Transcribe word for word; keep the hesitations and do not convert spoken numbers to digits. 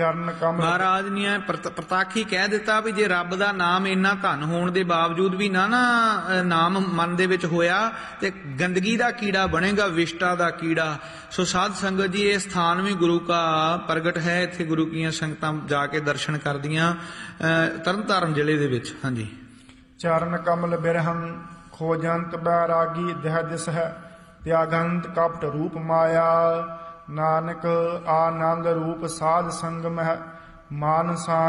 ਚਰਨ ਕਮਲ ਮਹਾਰਾਜ ਨੇ ਪ੍ਰਤੱਖ ਹੀ ਕਹਿ ਦਿੱਤਾ ਵੀ ਜੇ ਰੱਬ ਦਾ ਨਾਮ ਇੰਨਾ ਧਨ ਹੋਣ ਦੇ ਬਾਵਜੂਦ ਵੀ ਨਾ ਨਾ ਨਾਮ ਮਨ ਦੇ ਵਿੱਚ ਹੋਇਆ ਤੇ ਗੰਦਗੀ ਦਾ ਕੀੜਾ ਬਣੇਗਾ, ਵਿਸ਼ਟਾ ਦਾ ਕੀੜਾ। ਸੋ ਸਾਧ ਸੰਗਤ ਜੀ, ਇਹ ਸਥਾਨ ਵੀ ਗੁਰੂ ਕਾ ਪ੍ਰਗਟ ਹੈ। ਇੱਥੇ ਗੁਰੂ ਕੀਆਂ ਸੰਗਤਾਂ ਜਾ ਕੇ ਦਰਸ਼ਨ ਕਰਦੀਆਂ ਤਰਨਤਾਰਨ ਜ਼ਿਲ੍ਹੇ ਦੇ ਵਿੱਚ। ਹਾਂਜੀ। ਚਰਨ ਕਮਲ ਬਿਰਹੰ ਖੋਜੰਤ ਬੈਰਾਗੀ ਦਹ ਦਿਸ ਹੈ ਤਿਆਗੰਤ ਕਪਟ ਰੂਪ ਮਾਇਆ। ਨਾਨਕ ਆਨੰਦ ਰੂਪ ਸਾਧ ਸੰਗ ਮਹਿ ਮਾਨਸਾ